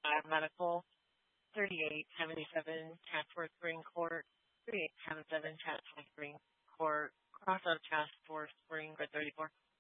Medical, 3877 Chatsworth Green Court, 3877 Chatsworth Green Court, Cross of Task Force Spring, Grid 34.